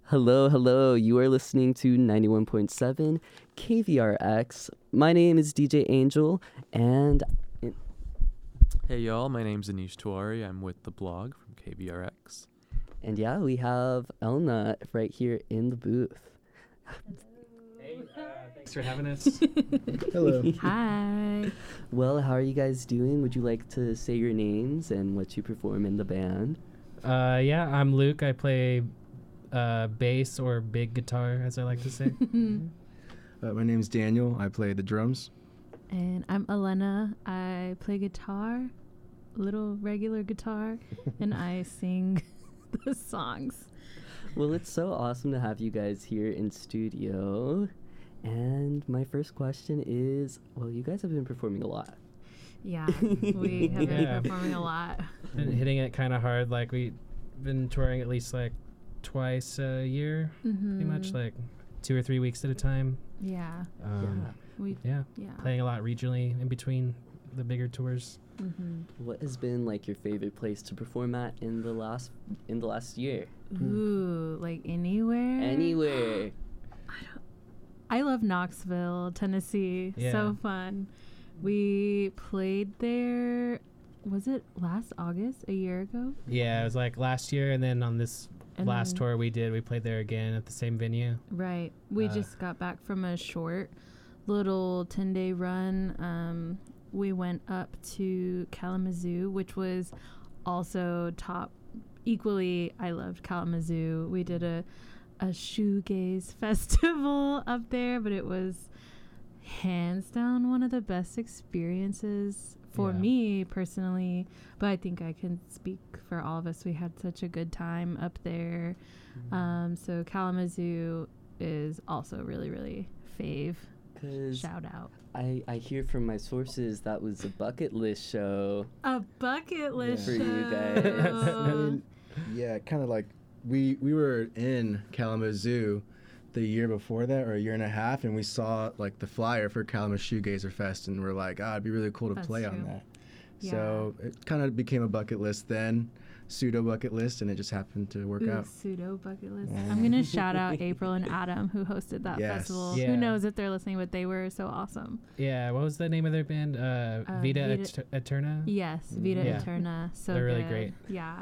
Hello, hello. You are listening to 91.7 KVRX. My name is DJ Angel, and Hey y'all, my name's Anish Tiwari. I'm with The Blog from KVRX. yeah, we have Elna right here in the booth. Hey, thanks for having us. Hello. Hi. Well, how are you guys doing? Would you like to say your names and what you perform in the band? Yeah, I'm Luke. I play bass or big guitar, as I like to say. My name's Daniel. I play the drums. And I'm Elena. I play guitar, little regular guitar, and I sing the songs. Well, it's so awesome to have you guys here in studio. And my first question is, well, you guys have been performing a lot. Yeah, we have been Yeah. performing a lot. Been hitting it kind of hard. Like, we've been touring at least like twice a year, pretty much, like 2 or 3 weeks at a time. Yeah. We Yeah, yeah. playing a lot regionally in between the bigger tours. What has been like your favorite place to perform at in the last year? Ooh, like anywhere. Anywhere. I love Knoxville, Tennessee. Yeah. So fun. We played there. Was it last August? A year ago? Yeah, it was like last year, and then on this And last then- tour we did, we played there again at the same venue. Right. We just got back from a short little 10-day run. We went up to Kalamazoo, which was also top. Equally, I loved Kalamazoo. We did a shoegaze festival up there, but it was hands down one of the best experiences for Yeah. me personally. But I think I can speak for all of us. We had such a good time up there. So Kalamazoo is also really, really fave. 'Cause Shout out. I hear from my sources that was a bucket list show. A bucket list For you show. guys. Yeah, kind of like we were in Kalamazoo the year before that, or a year and a half, and we saw like the flyer for Kalamazoo Shoegazer Fest, and we're like, it'd be really cool to That's play true. on that. Yeah. So it kind of became a bucket list then, pseudo bucket list, and it just happened to work Ooh, out. pseudo bucket list. Yeah. I'm gonna shout out April and Adam who hosted that Yes. festival. Yeah. Who knows if they're listening, but they were so awesome. Yeah, what was the name of their band? Vita Vita- Eterna? Yes, Vita Yeah. Eterna. So They're really good. great. Yeah.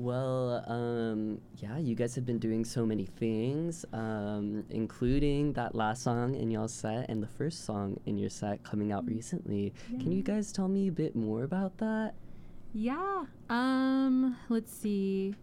Well, yeah, you guys have been doing so many things, including that last song in y'all's set and the first song in your set coming out recently. Can you guys tell me a bit more about that? Yeah. Let's see.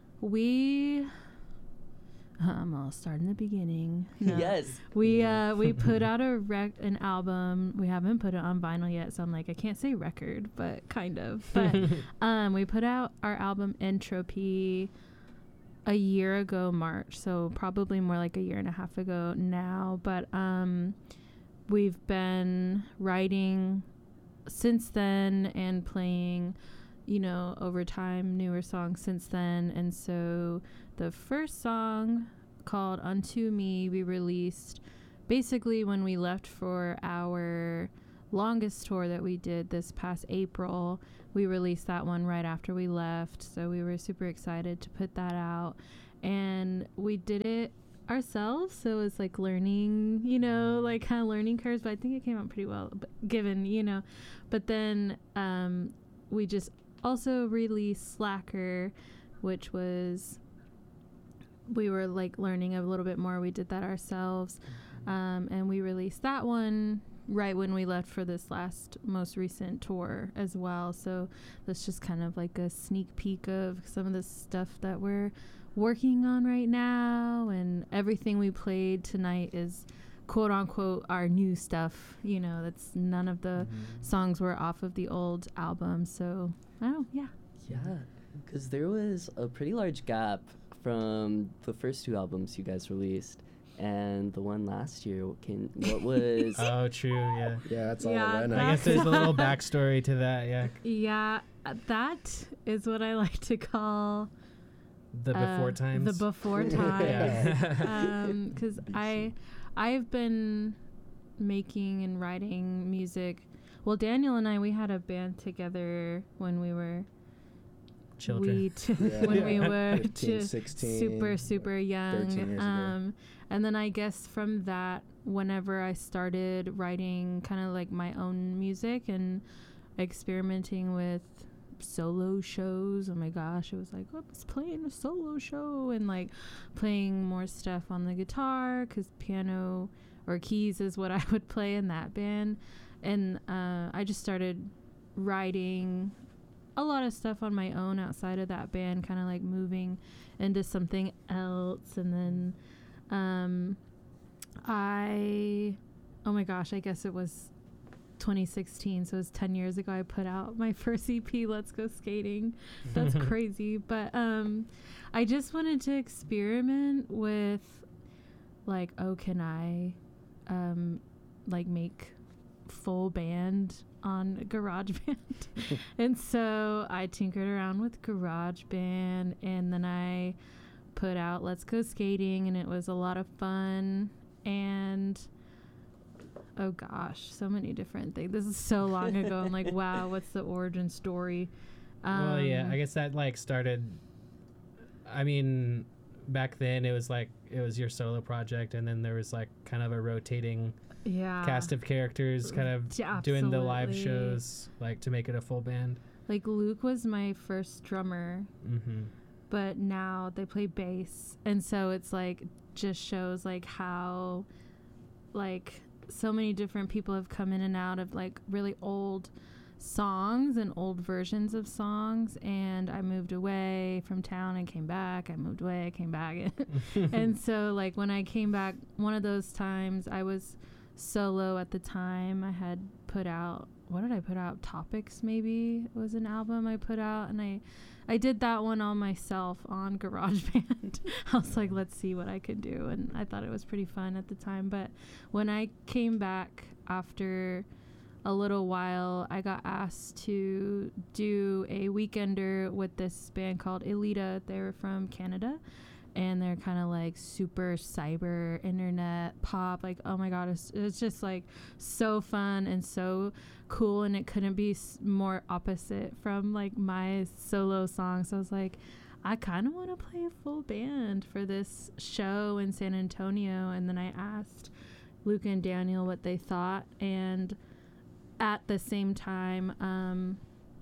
I'll start in the beginning. No. Yes. We put out an album. We haven't put it on vinyl yet, so I'm like, I can't say record, but kind of. But we put out our album Entropy a year ago, March, so probably more like a year and a half ago now. But we've been writing since then and playing, over time, newer songs since then. And so the first song, called Unto Me, we released basically when we left for our longest tour that we did this past April. We released that one right after we left, so we were super excited to put that out. And we did it ourselves, so it's like learning, like kind of learning curves, but I think it came out pretty well given. But then we just also released Slacker, which was, we were like learning a little bit more. We did that ourselves. And we released that one right when we left for this most recent tour as well. So that's just kind of like a sneak peek of some of the stuff that we're working on right now. And everything we played tonight is quote unquote our new stuff. That's none of the songs were off of the old album. So, yeah. Yeah, because there was a pretty large gap from the first two albums you guys released and the one last year. What was... Oh, true, yeah. Yeah, that's all Yeah, I know. I guess there's a little backstory to that, yeah. Yeah, that is what I like to call The before times. The before times. Because I've been making and writing music. Well, Daniel and I, we had a band together when we were children. Yeah. when we Yeah. were 15, 16, super young. 13 years ago. And then I guess from that, whenever I started writing kind of like my own music and experimenting with solo shows, oh my gosh, it was like, let's play in a solo show, and like playing more stuff on the guitar, because piano or keys is what I would play in that band. And I just started writing a lot of stuff on my own outside of that band, kind of like moving into something else. And then oh my gosh, I guess it was 2016, so it was 10 years ago, I put out my first EP, Let's Go Skating. That's crazy. But I just wanted to experiment with like, can I like make full band on GarageBand? And so I tinkered around with GarageBand, and then I put out Let's Go Skating, and it was a lot of fun. And oh gosh, so many different things. This is so long ago. I'm like, wow, what's the origin story? Well, yeah, I guess that like started, I mean, back then it was your solo project, and then there was like kind of a rotating cast of characters kind of doing the live shows, like to make it a full band. Like Luke was my first drummer, but now they play bass, and so it's like just shows like how like so many different people have come in and out of like really old songs and old versions of songs. And I moved away from town and came back. I moved away, came back. And so like when I came back, one of those times I was solo at the time. I had put out, what did I put out? Topics maybe was an album I put out, and I did that one all myself on GarageBand. I was like, let's see what I could do, and I thought it was pretty fun at the time. But when I came back after a little while, I got asked to do a weekender with this band called Elita. They're from Canada, and they're kind of like super cyber internet pop. Like, oh my god, it's just like so fun and so cool, and it couldn't be more opposite from like my solo song. So I was like, I kind of want to play a full band for this show in San Antonio. And then I asked Luke and Daniel what they thought, and at the same time,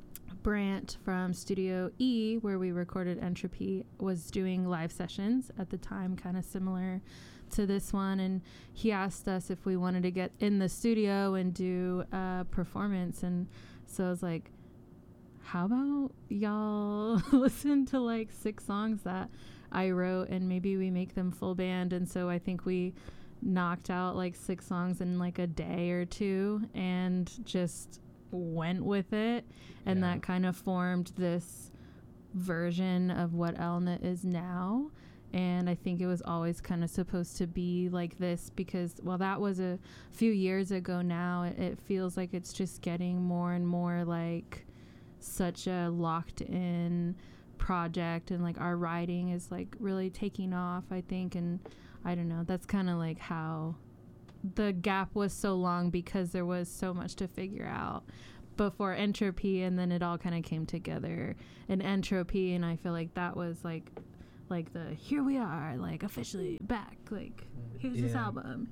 Brant from Studio E, where we recorded Entropy, was doing live sessions at the time, kind of similar to this one, and he asked us if we wanted to get in the studio and do a performance. And so I was like, how about y'all listen to like 6 songs that I wrote, and maybe we make them full band. And so I think we knocked out like 6 songs in like a day or 2 and just went with it. And that kind of formed this version of what Elna is now. And I think it was always kind of supposed to be like this, because while that was a few years ago now, it feels like it's just getting more and more like such a locked in project, and like our writing is like really taking off, I think. And I don't know, that's kind of like how the gap was so long, because there was so much to figure out before Entropy, and then it all kind of came together in Entropy. And I feel like that was like the here we are, like officially back, like here's this album.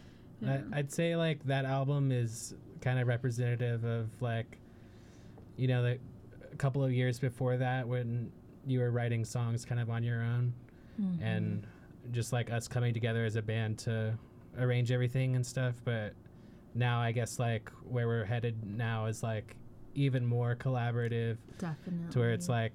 I'd say like that album is kind of representative of like, you know, the a couple of years before that when you were writing songs kind of on your own, and just like us coming together as a band to arrange everything and stuff. But now I guess like where we're headed now is like even more collaborative, Definitely. to where it's like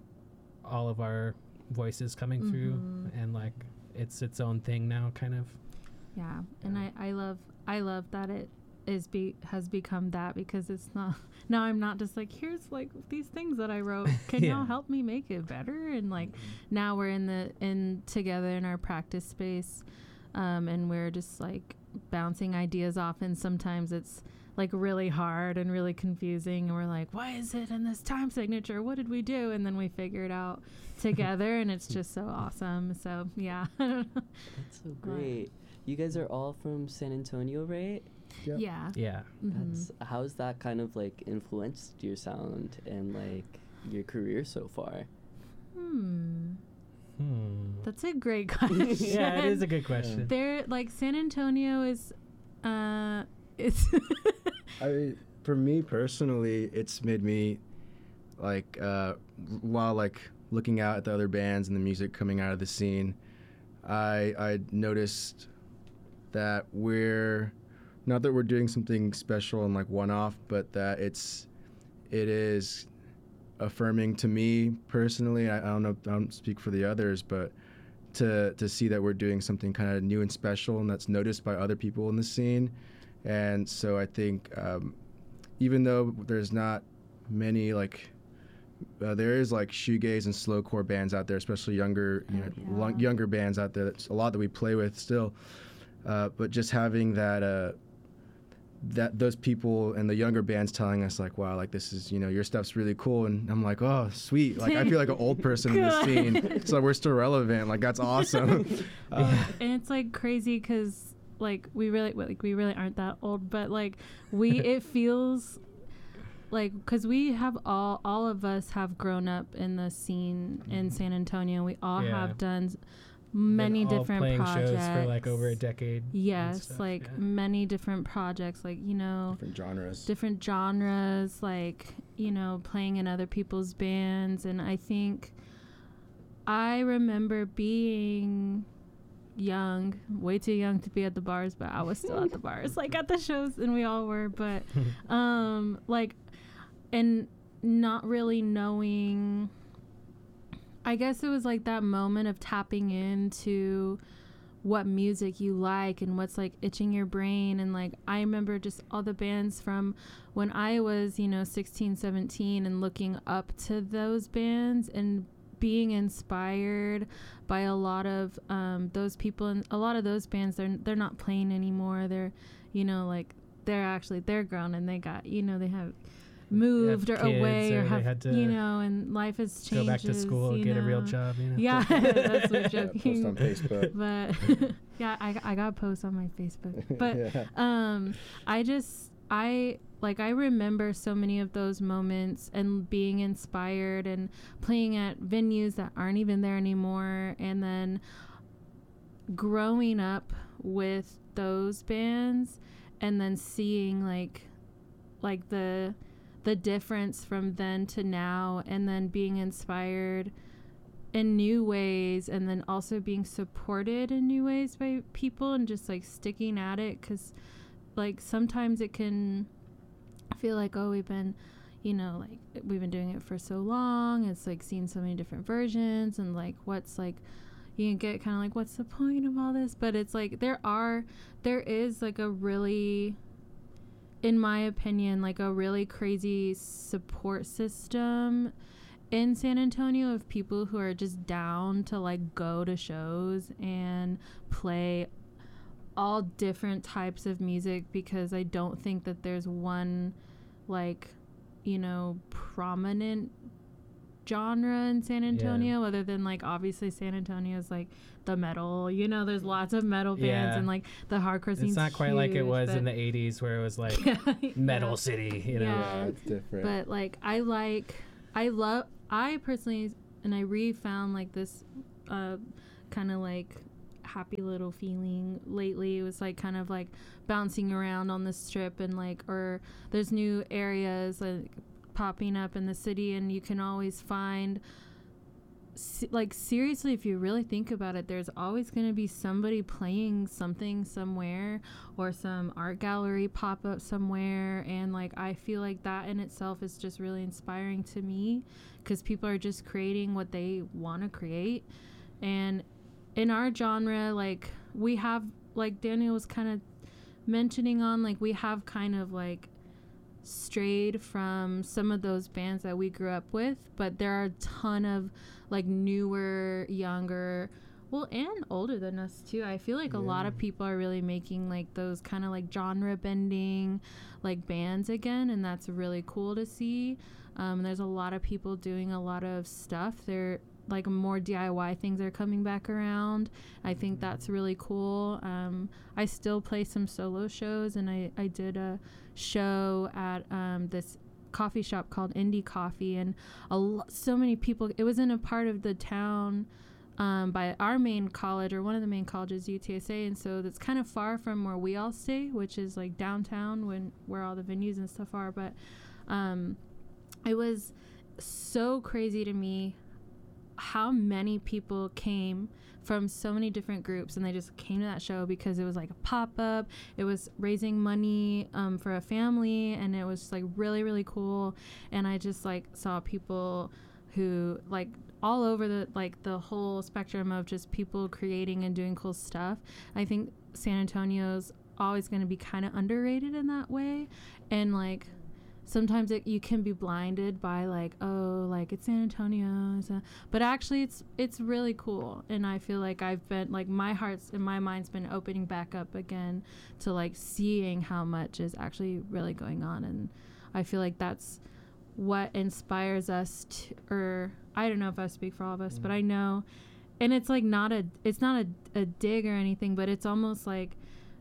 all of our voices coming through, and like it's its own thing now, kind of. Yeah, and I love that it has become that, because it's not, now I'm not just like, here's like these things that I wrote, can y'all help me make it better? And like now we're in together in our practice space, and we're just like bouncing ideas off, and sometimes it's like really hard and really confusing, and we're like, why is it in this time signature, what did we do? And then we figure it out together, and it's just so awesome. So yeah. That's so great. You guys are all from San Antonio, right? Yeah. Yeah. How's that kind of like influenced your sound? And like, your career so far? That's a great question. Yeah, it is a good question. There, like San Antonio is, it's For me personally, it's made me like while like looking out at the other bands and the music coming out of the scene, I noticed that we're not that we're doing something special and like one-off, but that it is affirming to me personally. I don't know, I don't speak for the others, but to see that we're doing something kind of new and special and that's noticed by other people in the scene. And so I think even though there's not many like there is like shoegaze and slowcore bands out there, especially younger younger bands out there. That's a lot that we play with still, but just having that those people and the younger bands telling us like, wow, like this is, your stuff's really cool, and I'm like, oh sweet, like I feel like an old person in the scene, so we're still relevant, like that's awesome. And it's like crazy because like we really aren't that old, but like it feels like, because we have all of us have grown up in the scene in San Antonio. We all have done many different playing projects shows for like over a decade. Yes, many different projects, like different genres, like playing in other people's bands. And I think I remember being young, way too young to be at the bars, but I was still at the bars, like at the shows, and we all were, but like, and not really knowing, I guess it was like that moment of tapping into what music you like and what's like itching your brain. And like I remember just all the bands from when I was 16, 17 and looking up to those bands and being inspired by a lot of those people. And a lot of those bands, they're not playing anymore. They're like they're grown and they got they have moved or away or have and life has changed. Go back to school, get a real job. Yeah, that's what joking. Post on Facebook. But yeah, I got posts on my Facebook. But I remember so many of those moments and being inspired and playing at venues that aren't even there anymore, and then growing up with those bands and then seeing like the difference from then to now, and then being inspired in new ways, and then also being supported in new ways by people, and just like sticking at it, because like sometimes it can feel like, oh, we've been doing it for so long, it's like seen so many different versions, and like what's like, you can get kind of like, what's the point of all this? But it's like there is like a really, in my opinion, like a really crazy support system in San Antonio of people who are just down to like go to shows and play all different types of music, because I don't think that there's one like prominent genre in San Antonio, other than like obviously San Antonio is like the metal, there's lots of metal bands, and like the hardcore scene. It's not quite like it was in the 80s where it was like metal city, Yeah, it's different. But like I personally, and I found like this kind of like happy little feeling lately. It was like kind of like bouncing around on the strip, and like, or there's new areas like popping up in the city, and you can always find like, seriously, if you really think about it, there's always going to be somebody playing something somewhere, or some art gallery pop up somewhere. And like I feel like that in itself is just really inspiring to me, because people are just creating what they want to create. And in our genre, like we have, like Daniel was kind of mentioning on, like we have kind of like strayed from some of those bands that we grew up with, but there are a ton of like newer, younger, well, and older than us too. I feel like a lot of people are really making like those kind of like genre bending like bands again, and that's really cool to see. There's a lot of people doing a lot of stuff. They're like more DIY things are coming back around. I think that's really cool. I still play some solo shows, and I did a show at this coffee shop called Indie Coffee, and so many people. It was in a part of the town by our main college, or one of the main colleges, UTSA, and so that's kind of far from where we all stay, which is like downtown where all the venues and stuff are. But it was so crazy to me how many people came from so many different groups, and they just came to that show because it was like a pop-up. It was raising money for a family, and it was like really, really cool. And I just like saw people who like all over the whole spectrum of just people creating and doing cool stuff. I think San Antonio's always going to be kind of underrated in that way, and like sometimes you can be blinded by like, oh, like it's San Antonio, but actually it's really cool. And I feel like I've been like, my heart's and my mind's been opening back up again to like seeing how much is actually really going on. And I feel like that's what inspires us to, or I don't know if I speak for all of us, but I know, and it's like it's not a dig or anything, but it's almost like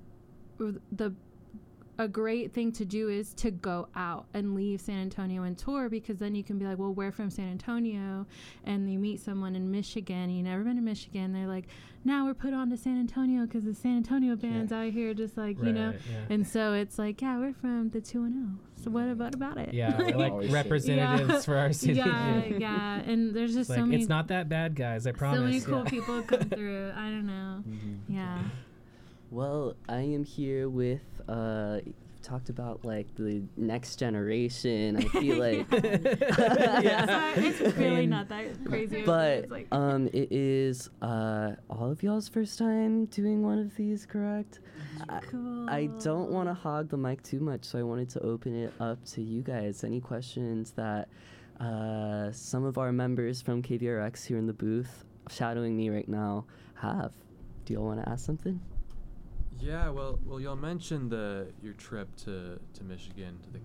a great thing to do is to go out and leave San Antonio and tour, because then you can be like, well, we're from San Antonio, and you meet someone in Michigan, you never been to Michigan, they're like, now we're put on to San Antonio because the San Antonio band's out here, just like, you know, and so it's like, yeah, we're from the 210, so what about it? Yeah, we're like representatives for our city. Yeah, and there's just like, so many, it's not that bad, guys, I promise. so many cool people come through. I don't know. Yeah. Well, I am here with talked about like the next generation. I feel like it's really not that crazy. But it's like it is all of y'all's first time doing one of these, correct? cool. I don't want to hog the mic too much, so I wanted to open it up to you guys. Any questions that some of our members from KVRX here in the booth shadowing me right now have? Do y'all want to ask something? Yeah, well, y'all mentioned your trip to Michigan, to the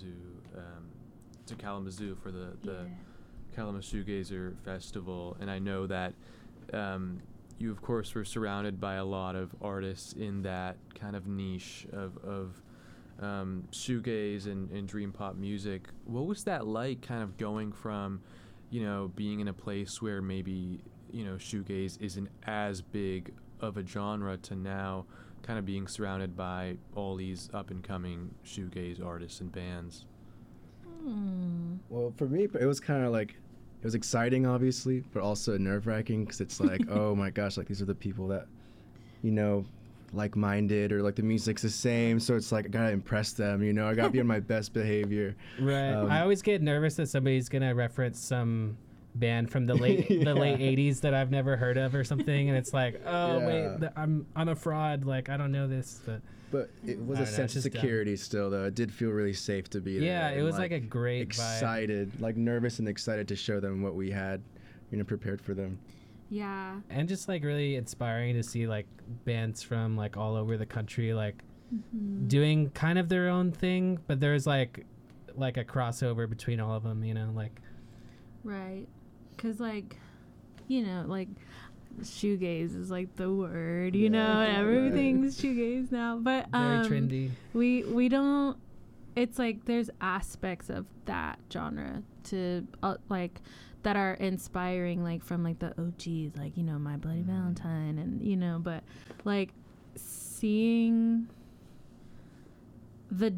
Kalamazoo for the Kalamazoo Shoegazer Festival, and I know that you, of course, were surrounded by a lot of artists in that kind of niche of shoegaze and dream pop music. What was that like, kind of going from, being in a place where maybe, shoegaze isn't as big of a genre to now kind of being surrounded by all these up-and-coming shoegaze artists and bands? Well, for me, it was kind of like, it was exciting, obviously, but also nerve-wracking, because it's like, oh my gosh, like these are the people that, like-minded, or like the music's the same, so it's like I gotta impress them, I gotta be on my best behavior. Right. I always get nervous that somebody's gonna reference some band from the late 80s that I've never heard of or something, and it's like, wait, I'm a fraud, like I don't know this. But it was a sense of security still, though. It did feel really safe to be there. Yeah, it was like a great excited vibe. Like nervous and excited to show them what we had, prepared for them. Yeah. And just like really inspiring to see like bands from like all over the country like doing kind of their own thing, but there's like a crossover between all of them, like. Right. Because, like, like, shoegaze is, like, the word, everything's shoegaze now. But, very trendy. We don't, it's, like, there's aspects of that genre to, like, that are inspiring, like, from, like, the OGs, like, My Bloody Valentine, and, but, like, seeing the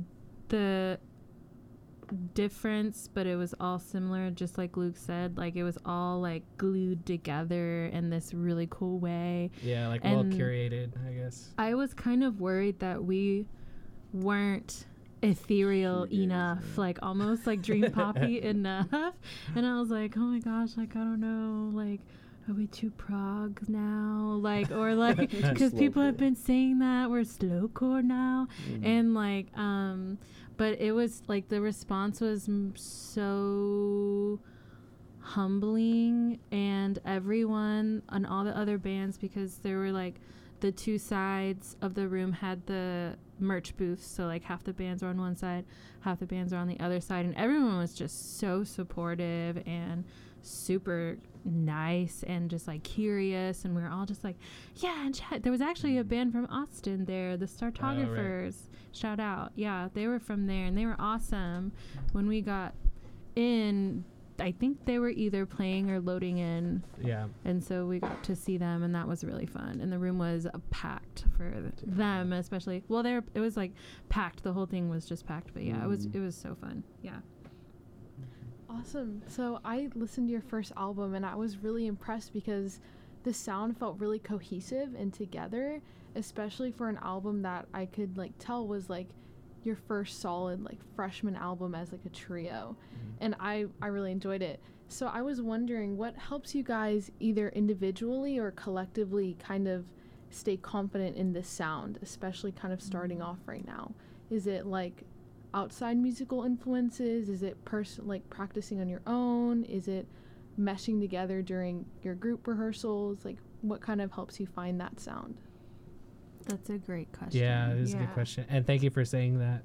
difference, but it was all similar, just like Luke said, like it was all like glued together in this really cool way. Yeah, like well curated, I guess. I was kind of worried that we weren't ethereal enough, like almost like dream poppy enough, and I was like, oh my gosh, like I don't know, like are we too prog now, like, or like, because people have been saying that we're slowcore now, and like but it was like the response was so humbling, and everyone and all the other bands, because there were like the two sides of the room had the merch booths, so like half the bands are on one side, half the bands are on the other side, and everyone was just so supportive and super nice and just like curious, and we were all just like, yeah. And there was actually a band from Austin there, the Startographers. Shout out. Yeah, they were from there, and they were awesome. When we got in, I think they were either playing or loading in. Yeah. And so we got to see them, and that was really fun. And the room was packed for them, especially. Well, it was like packed. The whole thing was just packed. But yeah, it was so fun. Yeah. Awesome. So I listened to your first album, and I was really impressed because the sound felt really cohesive and together, especially for an album that I could like tell was like your first solid like freshman album as like a trio. And I really enjoyed it. So I was wondering what helps you guys either individually or collectively kind of stay confident in this sound, especially kind of starting off right now. Is it like outside musical influences? Is it like practicing on your own? Is it meshing together during your group rehearsals? Like what kind of helps you find that sound? That's a great question. Yeah, it is a good question. And thank you for saying that.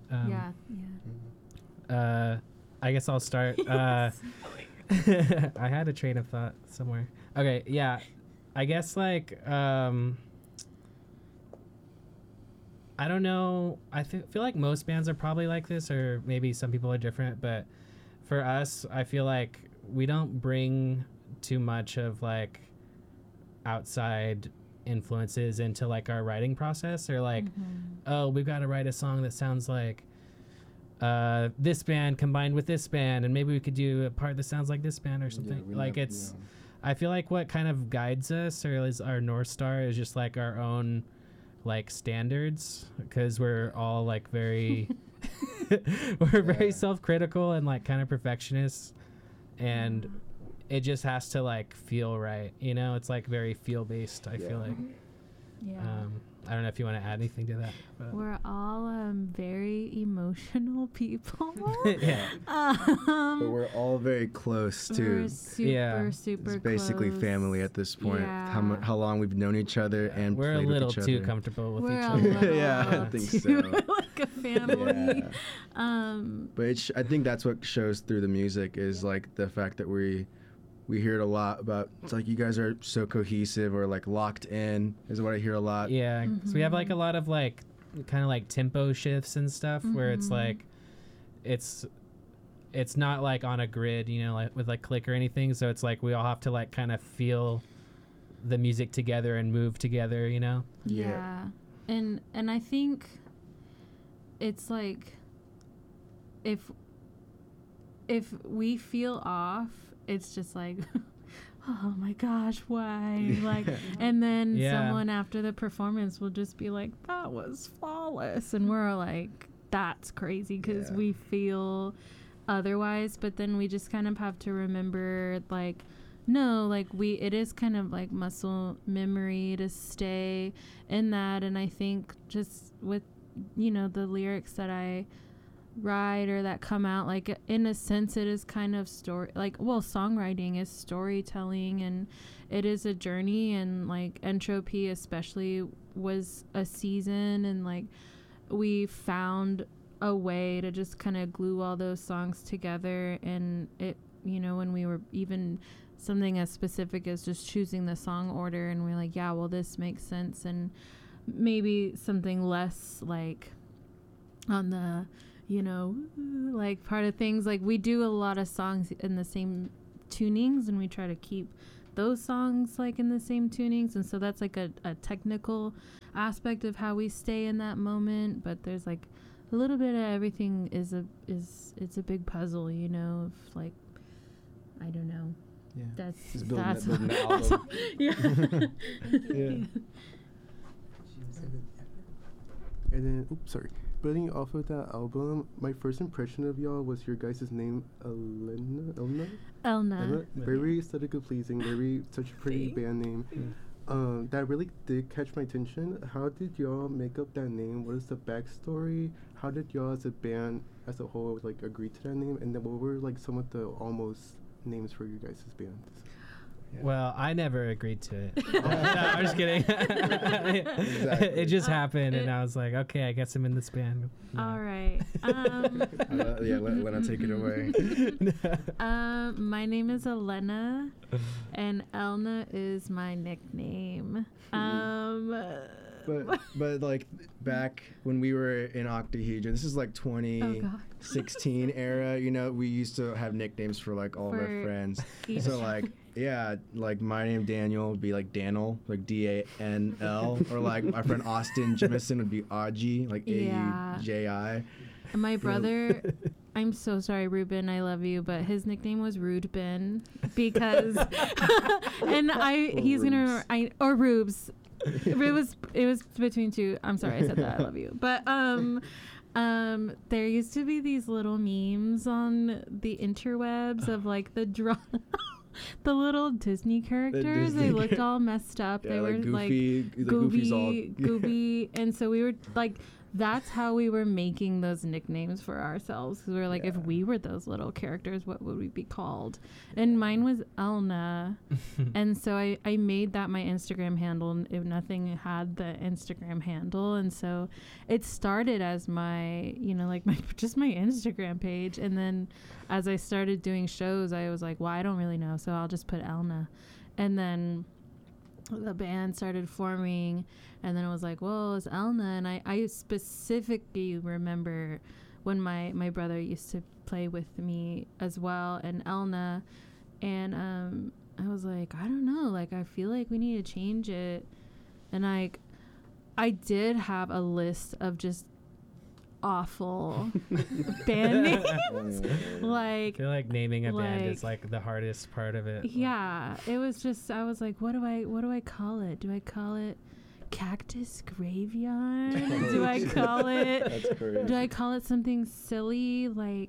I guess I'll start. I had a train of thought somewhere. Okay, yeah. I guess like I don't know. I feel like most bands are probably like this, or maybe some people are different. But for us, I feel like we don't bring too much of like outside influences into like our writing process, or like, oh, we've got to write a song that sounds like this band combined with this band, and maybe we could do a part that sounds like this band or something. Like I feel like what kind of guides us, or is our North Star, is just like our own like standards, because we're all like very very self-critical and like kind of perfectionists, and it just has to like feel right, it's like very feel based. I feel like I don't know if you want to add anything to that, but. We're all very emotional people. But we're all very close too. We're super it's basically close. Family at this point. How long we've known each other and we're a played little with each too other. comfortable with We're each a other. little Yeah, I think so. like a family. But I think that's what shows through the music is like the fact that we hear it a lot about. It's like you guys are so cohesive, or like locked in is what I hear a lot. Yeah, so we have like a lot of like kind of like tempo shifts and stuff where it's like it's not like on a grid, like with like click or anything. So it's like we all have to like kind of feel the music together and move together, Yeah. And I think it's like if we feel off, it's just like oh my gosh, why? Like, and then someone after the performance will just be like, that was flawless. And we're like, that's crazy, because we feel otherwise. But then we just kind of have to remember, like, no, like it is kind of like muscle memory to stay in that. And I think just with, the lyrics that I write or that come out, like in a sense it is kind of songwriting is storytelling, and it is a journey, and like Entropy especially was a season, and like we found a way to just kind of glue all those songs together. And it, when we were even something as specific as just choosing the song order, and we're like, yeah, well, this makes sense. And maybe something less like on the like part of things, like we do a lot of songs in the same tunings, and we try to keep those songs like in the same tunings, and so that's like a technical aspect of how we stay in that moment. But there's like a little bit of everything it's a big puzzle, of like, I don't know. That's building the album. And then, building off of that album, my first impression of y'all was your guys' name, Elna. Very aesthetically pleasing, such a pretty band name. That really did catch my attention. How did y'all make up that name? What is the backstory? How did y'all as a band as a whole like agree to that name? And then what were like some of the almost names for your guys' bands? Well, I never agreed to it. No, I'm just kidding. It just happened, and I was like, okay, I guess I'm in this band. No. All right. Yeah, Lena, take it away. My name is Elena, and Elna is my nickname. But like back when we were in Octahedron, this is like 2016 era. You know, we used to have nicknames for like all of our friends. So like, yeah, like my name Daniel would be like Danel, like Danl, or like my friend Austin Jemison would be Aji, like Auji. And my brother, I'm so sorry, Ruben, I love you, but his nickname was Rudebin because, and he's gonna remember, or Rubes. It was between two. I'm sorry, I said that. I love you. But there used to be these little memes on the interwebs of like the the little Disney characters. They looked all messed up. Yeah, they like were Goofy, like the Goofy's all Gooby, and so we were like. That's how we were making those nicknames for ourselves. Because we were like, if we were those little characters, what would we be called? And mine was Elna. And so I made that my Instagram handle. And if nothing had the Instagram handle. And so it started as my, like just my Instagram page. And then as I started doing shows, I was like, well, I don't really know. So I'll just put Elna. And then the band started forming, and then it was like, well, it's Elna. And I specifically remember when my brother used to play with me as well, and Elna, and I was like, I don't know, like I feel like we need to change it. And I did have a list of just awful band names. I feel like naming a band is like the hardest part of it. Yeah, it was just, I was like, what do I call it? Do I call it Cactus Graveyard? Do I call it? That's crazy. Do I call it something silly like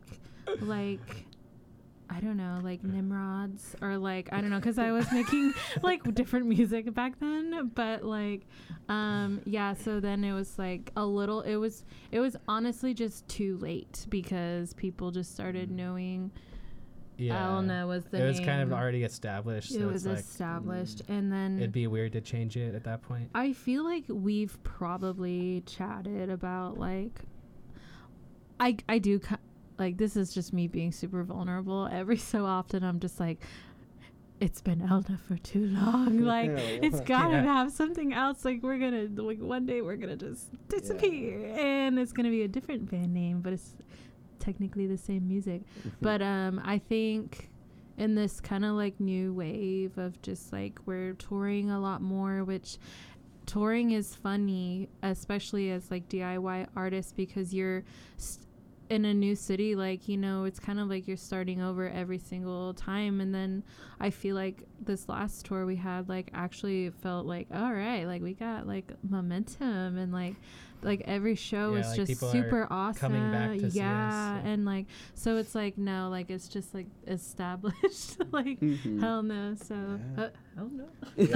I don't know, like Nimrods, or like, I don't know, because I was making like different music back then, but like, yeah, so then it was like a little, it was honestly just too late because people just started knowing Elna was the name. It was kind of already established. It so was it's established, and then it'd be weird to change it at that point. I feel like we've probably chatted about like, I do like, this is just me being super vulnerable. Every so often I'm just like, it's been Elna for too long. Like, it's gotta have something else. Like, we're gonna, like, one day we're gonna just disappear, and it's gonna be a different band name, but it's technically the same music. But I think in this kind of like new wave of just like, we're touring a lot more, which touring is funny, especially as like DIY artists, because you're in a new city, like, it's kind of like you're starting over every single time. And then I feel like this last tour we had, like, actually felt like, all right, like we got like momentum, and like every show is like just super awesome. Coming back to see us, and like, so it's like, no, like it's just like established. Like, hell no. So hell no.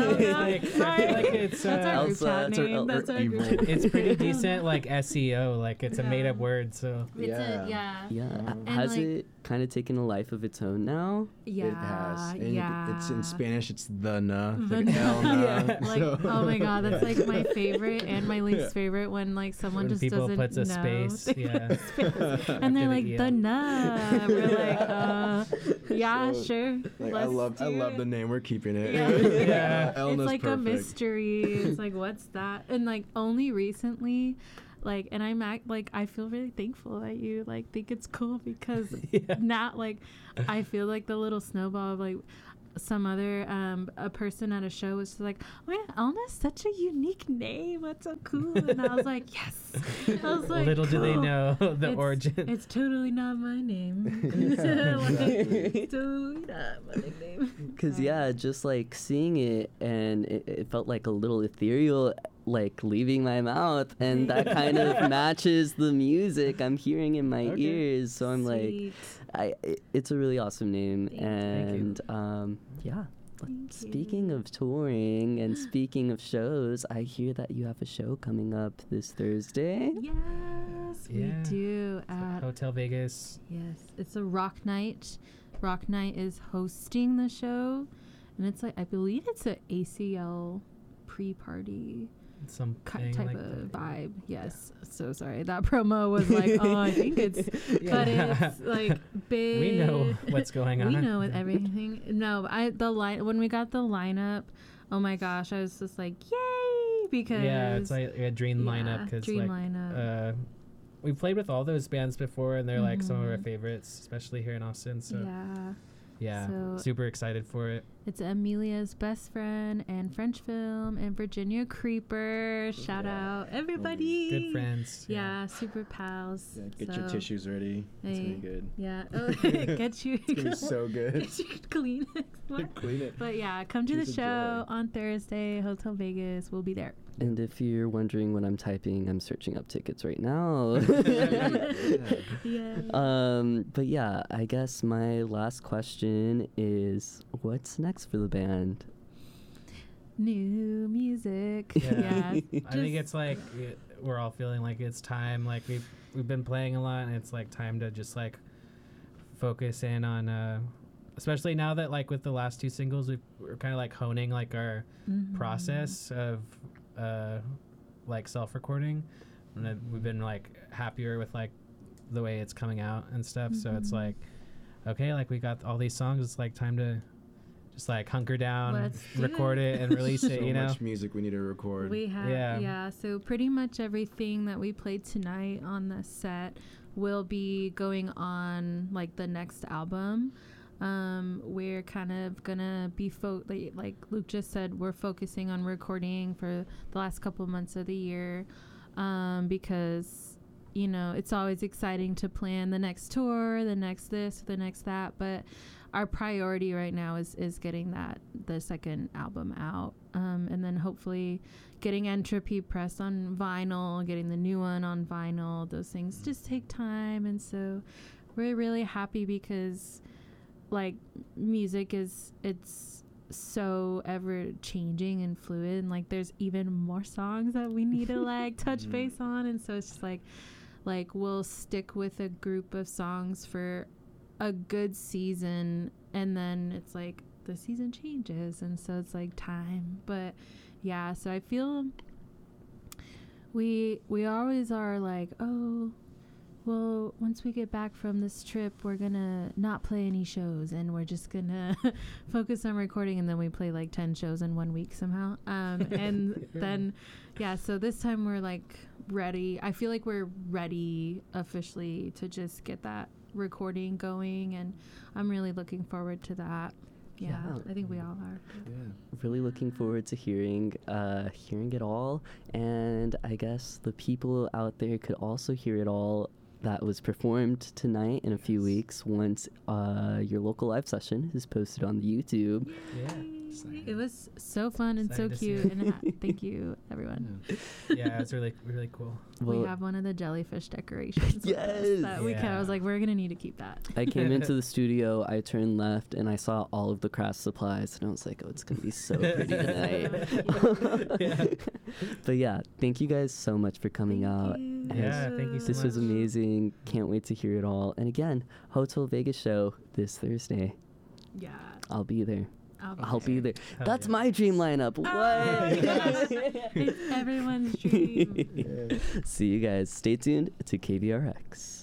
It's that's our group chat name. That's our group chat. It's pretty decent, like SEO, like it's a made up word. So Yeah. And Has like, it kind of taken a life of its own now? Yeah. It has. And Yeah. it's in Spanish, it's the na. It's like The El na. na. Like, oh my god, that's like my favorite and my least favorite, when like someone when just people doesn't puts a know. space, yeah. And they're After like, the the EL. na. We're like, yeah, So, sure. Like, let's I love do the it. name. We're keeping it. Yeah. Yeah. Elna's It's like perfect. a mystery. It's like, what's that? And like, only recently, like, and I feel really thankful that you like think it's cool, because not like, I feel like the little snowball of like some other a person at a show was just like, oh yeah, Elna's such a unique name, that's so cool. And I was like, yes. I was like, Little do they cool. know the It's- origin. It's totally not my name. Like, totally not my nickname. Because just like seeing it, and it felt like a little ethereal, like leaving my mouth, and that kind of matches the music I'm hearing in my ears. So I'm Sweet. like, it's a really awesome name. Thank you. And speaking of touring and speaking of shows, I hear that you have a show coming up this Thursday. Yes, we Yeah. do. At Hotel Vegas. Yes, it's a rock night. Rock Night is hosting the show, and it's like I believe it's a ACL pre-party Something type like of that. vibe. Yes. So sorry. That promo was like, oh, I think it's, but it's like big. We know what's going on. We know everything. No, when we got the lineup, oh my gosh, I was just like, yay, because Yeah, it's like a dream lineup because dream like lineup. we played with all those bands before, and they're like some of our Mhm. favorites, especially here in Austin. So Yeah. So super excited for it. it's Amelia's best friend and French Film and Virginia Creeper. Shout out everybody. Good friends. Yeah, super pals. Yeah, get your So, tissues ready. It's gonna hey, be good. Yeah. Oh, get you. It's gonna be so good. Get you clean. Clean it. But yeah, come to the Tears of show joy. on Thursday, Hotel Vegas. We'll be there. And if you're wondering what I'm typing, I'm searching up tickets right now. Yeah. But yeah, I guess my last question is, what's next for the band? New music. Yeah. Yeah. I think it's like we're all feeling like it's time. Like we've been playing a lot, and it's like time to just like focus in on. Especially now that like with the last 2 singles, we're kind of like honing like our Mhm. process of like self-recording, and then we've been like happier with like the way it's coming out and stuff. So it's Mhm. like, okay, like we got all these songs. It's like time to just like hunker down, Let's do record it, and release it. So You know. much music we need to record. We have, Yeah. yeah. So pretty much everything that we played tonight on the set will be going on like the next album. We're kind of gonna be like Luke just said, we're focusing on recording for the last couple months of the year, because you know it's always exciting to plan the next tour, the next this, the next that, but our priority right now is getting the second album out, and then hopefully getting Entropy pressed on vinyl, getting the new one on vinyl. Those things just take time, and so we're really happy because like music it's so ever changing and fluid, and like there's even more songs that we need to like touch base on, and so it's just like we'll stick with a group of songs for a good season, and then it's like the season changes, and so it's like time. But yeah, so I feel we always are like, oh well, once we get back from this trip, we're gonna not play any shows, and we're just gonna focus on recording, and then we play like 10 shows in 1 week somehow. And then, yeah, so this time we're like ready. I feel like we're ready officially to just get that recording going, and I'm really looking forward to that. Yeah, Yeah. I think we all are. Yeah. Really looking forward to hearing it all, and I guess the people out there could also hear it all that was performed tonight in a few weeks once your local live session is posted on the YouTube. Yeah. It was so fun and so Excited to see cute, it. and thank you everyone. Yeah, it's really cool. We Well, have one of the jellyfish decorations. with us Yes! that we kept. I was like, we're gonna need to keep that. I came into the studio, I turned left, and I saw all of the craft supplies, and I was like, oh, it's gonna be so pretty tonight. Yeah. But yeah, thank you guys so much for coming out. Yeah, thank you so This was much. amazing. Can't wait to hear it all. And again, Hotel Vegas show this Thursday. Yeah, I'll be there. I'll Be there. Hell That's yeah. my dream lineup. What? It's everyone's dream. See you guys. Stay tuned to KVRX.